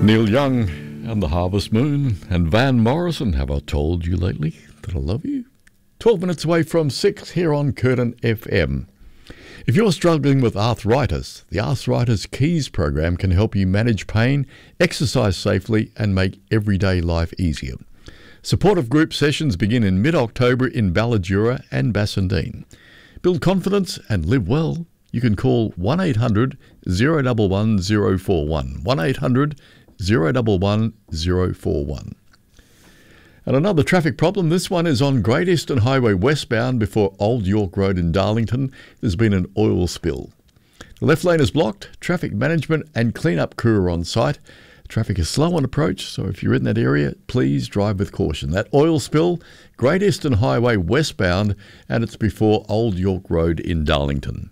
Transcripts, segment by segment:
Neil Young and the Harvest Moon and Van Morrison. Have I told you lately that I love you? 12 minutes away from 6 here on Curtin FM. If you're struggling with arthritis, the Arthritis Keys program can help you manage pain, exercise safely and make everyday life easier. Supportive group sessions begin in mid-October in Balladura and Bassendean. Build confidence and live well. You can call 1800 011 041. 1800 011 041. And another traffic problem. This one is on Great Eastern Highway westbound before Old York Road in Darlington. There's been an oil spill. The left lane is blocked. Traffic management and clean-up crew are on site. Traffic is slow on approach, so if you're in that area, please drive with caution. That oil spill, Great Eastern Highway westbound, and it's before Old York Road in Darlington.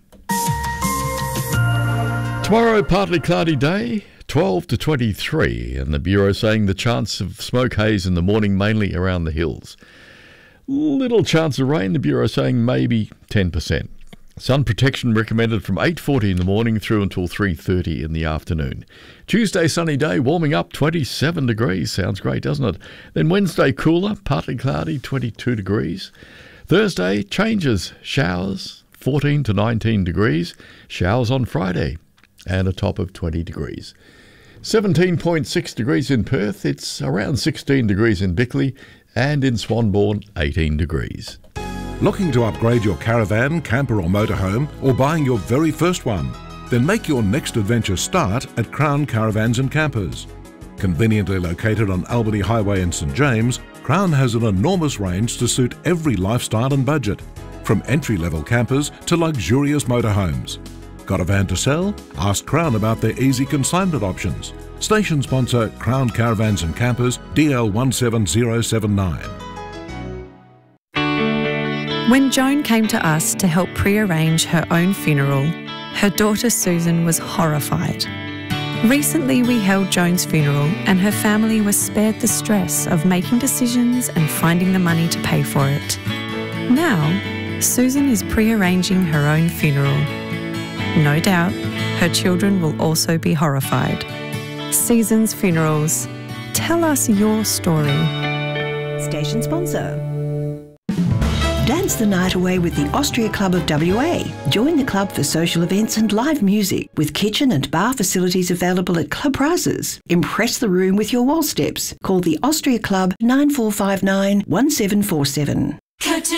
Tomorrow, partly cloudy day, 12 to 23, and the Bureau saying the chance of smoke haze in the morning mainly around the hills. Little chance of rain, the Bureau saying maybe 10%. Sun protection recommended from 8:40 in the morning through until 3:30 in the afternoon. Tuesday, sunny day, warming up 27 degrees. Sounds great, doesn't it? Then Wednesday, cooler, partly cloudy, 22 degrees. Thursday, changes, showers, 14 to 19 degrees. Showers on Friday, and a top of 20 degrees. 17.6 degrees in Perth. It's around 16 degrees in Bickley, and in Swanbourne, 18 degrees. Looking to upgrade your caravan, camper or motorhome, or buying your very first one? Then make your next adventure start at Crown Caravans and Campers. Conveniently located on Albany Highway in St James, Crown has an enormous range to suit every lifestyle and budget, from entry-level campers to luxurious motorhomes. Got a van to sell? Ask Crown about their easy consignment options. Station sponsor Crown Caravans and Campers, DL 17079. When Joan came to us to help pre-arrange her own funeral, her daughter Susan was horrified. Recently we held Joan's funeral and her family was spared the stress of making decisions and finding the money to pay for it. Now, Susan is pre-arranging her own funeral. No doubt, her children will also be horrified. Seasons Funerals. Tell us your story. Station sponsor. Dance the night away with the Austria Club of WA. Join the club for social events and live music with kitchen and bar facilities available at club prices. Impress the room with your wall steps. Call the Austria Club 9459 1747.